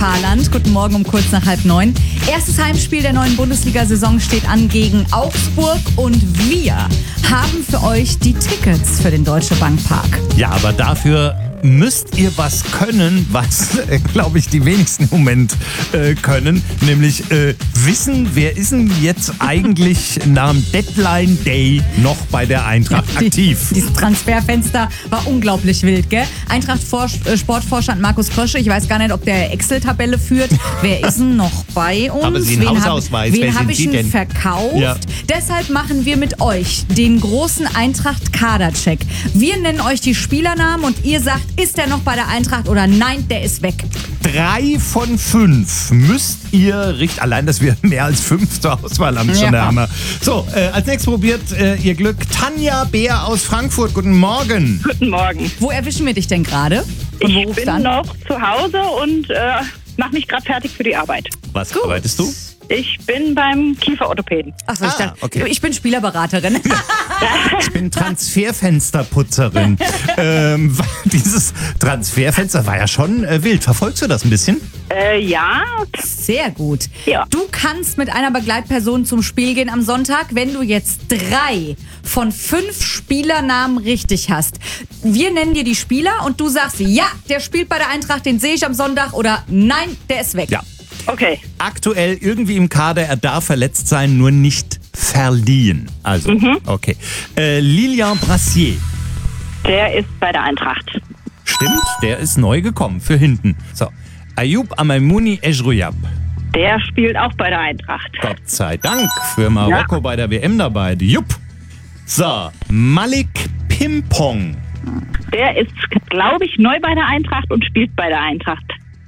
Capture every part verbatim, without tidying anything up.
Haaland. Guten Morgen um kurz nach halb neun. Erstes Heimspiel der neuen Bundesliga-Saison steht an gegen Augsburg und wir haben für euch die Tickets für den Deutsche Bank Park. Ja, aber dafür müsst ihr was können, was, äh, glaube ich, die wenigsten im Moment äh, können. Nämlich äh, wissen, wer ist denn jetzt eigentlich nach dem Deadline Day noch bei der Eintracht Die, aktiv? Dieses Transferfenster war unglaublich wild, gell? Eintracht -Vor- Sportvorstand Markus Krösche, ich weiß gar nicht, ob der Excel-Tabelle führt. Wer ist denn noch bei uns? Aber Sie einen wen Hausausweis, hab, wer wen sind habe ich Sie denn denn? verkauft? Ja. Deshalb machen wir mit euch den großen Eintracht-Kader-Check. Wir nennen euch die Spielernamen und ihr sagt, ist der noch bei der Eintracht oder nein, der ist weg. Drei von fünf müsst ihr richten. Allein, dass wir mehr als fünf zur Auswahl haben, ist schon Ja. der Hammer. So, äh, als nächstes probiert äh, ihr Glück Tanja Beer aus Frankfurt. Guten Morgen. Guten Morgen. Wo erwischen wir dich denn gerade? Von wo Ich rufst bin du an? noch zu Hause und äh, mache mich gerade fertig für die Arbeit. Was Gut. arbeitest du? Ich bin beim Kieferorthopäden. Achso, ich, Ah, dachte, okay. ich bin Spielerberaterin. Ich bin Transferfensterputzerin. ähm, dieses Transferfenster war ja schon äh, wild. Verfolgst du das ein bisschen? Äh, ja, Sehr gut. Ja. Du kannst mit einer Begleitperson zum Spiel gehen am Sonntag, wenn du jetzt drei von fünf Spielernamen richtig hast. Wir nennen dir die Spieler und du sagst, ja, der spielt bei der Eintracht, den sehe ich am Sonntag oder nein, der ist weg. Ja. okay. Aktuell irgendwie im Kader, er darf verletzt sein, nur nicht verliehen. Also, okay. Äh, Lilian Brassier. Der ist bei der Eintracht. Stimmt, der ist neu gekommen für hinten. So. Ayoub Amaimouni Ejrouyab. Der spielt auch bei der Eintracht. Gott sei Dank für Marokko Ja. bei der W M dabei. Jupp. So, Malik Pimpong. Der ist, glaube ich, neu bei der Eintracht und spielt bei der Eintracht.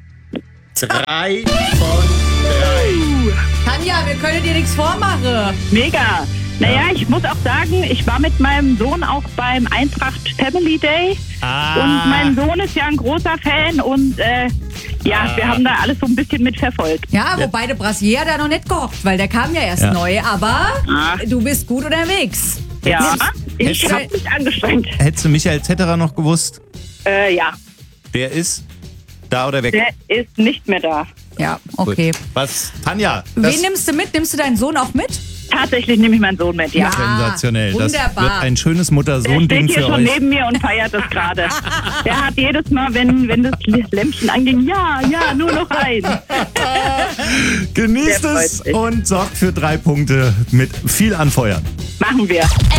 Drei von drei. Tanja, wir können dir nichts vormachen. Mega. Naja, ich muss auch sagen, ich war mit meinem Sohn auch beim Eintracht Family Day. Ah. Und mein Sohn ist ja ein großer Fan und äh, ja, Ah. wir haben da alles so ein bisschen mitverfolgt. Ja, wobei der Brassier da noch nicht gehockt, weil der kam ja erst Ja. neu. Aber Ah. du bist gut unterwegs. Ja, ich Jetzt- habe mich angestrengt. Hättest du Michael Zetterer noch gewusst? Äh, ja, Der ist da oder weg? der ist nicht mehr da. Ja, okay. Gut. Was? Tanja, das Wen nimmst du mit? Nimmst du deinen Sohn auch mit? Tatsächlich nehme ich meinen Sohn mit, ja. Ja. sensationell. Das wunderbar. wird ein schönes Der Mutter-Sohn-Ding steht hier für schon euch. neben mir und feiert das gerade. Der hat jedes Mal, wenn, wenn das Lämpchen anging, ja, ja, nur noch ein. Genießt Der freut es sich. und sorgt für drei Punkte mit viel Anfeuern. Machen wir.